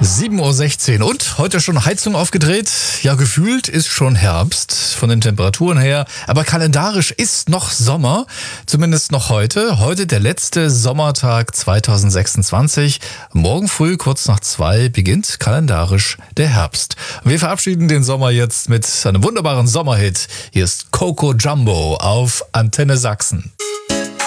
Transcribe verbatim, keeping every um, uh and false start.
sieben Uhr sechzehn und heute schon Heizung aufgedreht. Ja, gefühlt ist schon Herbst von den Temperaturen her, aber kalendarisch ist noch Sommer, zumindest noch heute. Heute der letzte Sommertag zweitausendsechsundzwanzig. Morgen früh kurz nach zwei beginnt kalendarisch der Herbst. Wir verabschieden den Sommer jetzt mit einem wunderbaren Sommerhit. Hier ist Coco Jumbo auf Antenne Sachsen.